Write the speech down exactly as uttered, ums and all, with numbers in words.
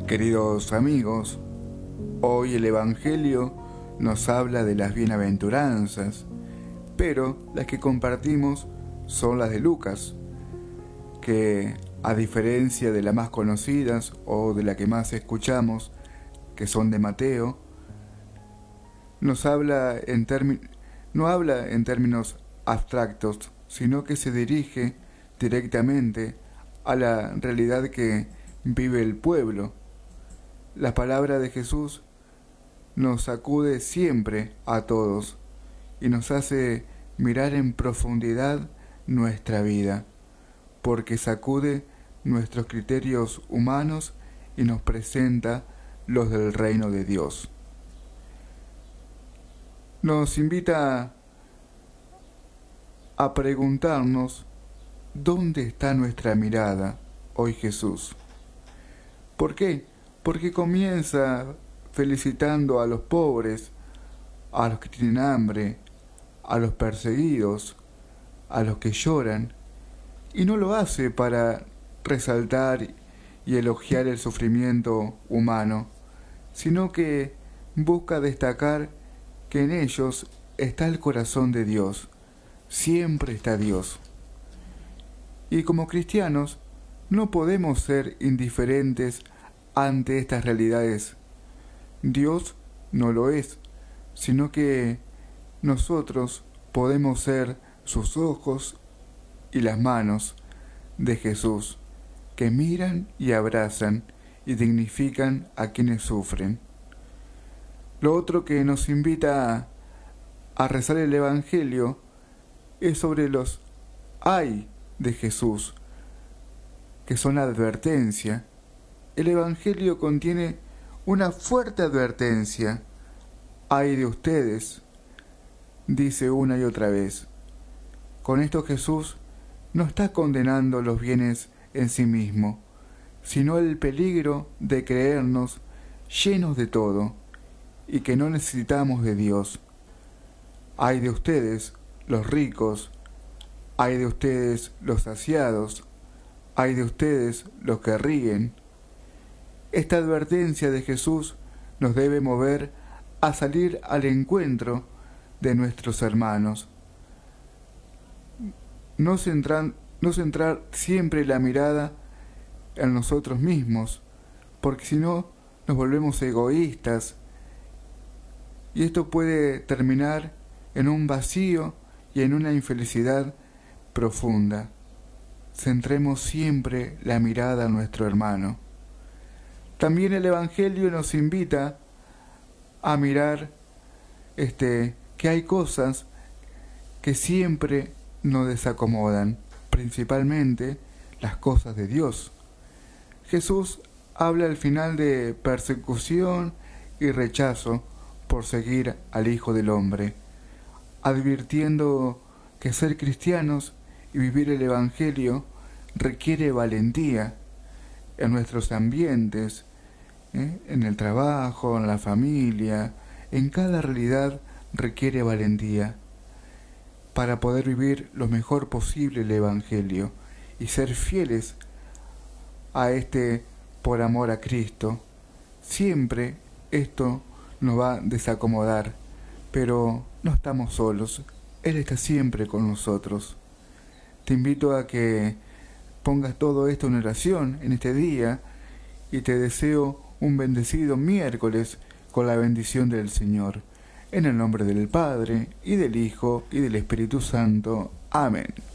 Queridos amigos, hoy el Evangelio nos habla de las bienaventuranzas, pero las que compartimos son las de Lucas, que a diferencia de las más conocidas o de la que más escuchamos, que son de Mateo, nos habla en termi- no habla en términos abstractos, sino que se dirige directamente a la realidad que vive el pueblo. La palabra de Jesús nos sacude siempre a todos y nos hace mirar en profundidad nuestra vida, porque sacude nuestros criterios humanos y nos presenta los del reino de Dios. Nos invita a preguntarnos ¿dónde está nuestra mirada hoy Jesús? ¿Por qué? Porque comienza felicitando a los pobres, a los que tienen hambre, a los perseguidos, a los que lloran, y no lo hace para resaltar y elogiar el sufrimiento humano, sino que busca destacar que en ellos está el corazón de Dios, siempre está Dios. Y como cristianos no podemos ser indiferentes ante estas realidades. Dios no lo es, sino que nosotros podemos ser sus ojos y las manos de Jesús, que miran y abrazan y dignifican a quienes sufren. Lo otro que nos invita a, a rezar el Evangelio es sobre los ay de Jesús, que son advertencia. El Evangelio contiene una fuerte advertencia. Ay de ustedes, dice una y otra vez. Con esto Jesús no está condenando los bienes en sí mismo, sino el peligro de creernos llenos de todo y que no necesitamos de Dios. Ay de ustedes, los ricos, ay de ustedes, los saciados, ay de ustedes, los que ríen. Esta advertencia de Jesús nos debe mover a salir al encuentro de nuestros hermanos. No centrar, no centrar siempre la mirada en nosotros mismos, porque si no nos volvemos egoístas y esto puede terminar en un vacío y en una infelicidad profunda. Centremos siempre la mirada a nuestro hermano. También el Evangelio nos invita a mirar este, que hay cosas que siempre nos desacomodan, principalmente las cosas de Dios. Jesús habla al final de persecución y rechazo por seguir al Hijo del Hombre, advirtiendo que ser cristianos y vivir el Evangelio requiere valentía en nuestros ambientes, ¿eh? en el trabajo, en la familia, en cada realidad requiere valentía para poder vivir lo mejor posible el Evangelio y ser fieles a este por amor a Cristo. Siempre esto nos va a desacomodar, pero no estamos solos, Él está siempre con nosotros. Te invito a que pongas todo esto en oración en este día y te deseo un bendecido miércoles con la bendición del Señor. En el nombre del Padre, y del Hijo, y del Espíritu Santo. Amén.